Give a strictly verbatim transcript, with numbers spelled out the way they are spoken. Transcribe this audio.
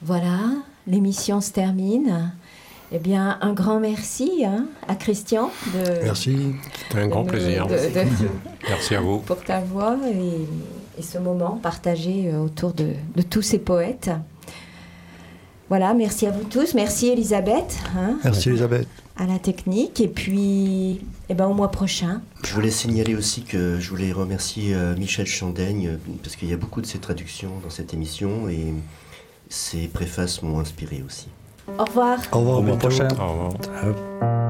Voilà, l'émission se termine. Eh bien, un grand merci hein, à Christian. De, merci, c'était un grand de, plaisir. De, de, merci à vous. Pour ta voix et, et ce moment partagé autour de, de tous ces poètes. Voilà, merci à vous tous. Merci Elisabeth. Hein, merci Elisabeth. À la technique. Et puis, eh ben, au mois prochain. Je voulais signaler aussi que je voulais remercier euh, Michel Chandaigne, parce qu'il y a beaucoup de ses traductions dans cette émission et ses préfaces m'ont inspiré aussi. Au revoir. Au revoir, au au mois prochain. Au revoir.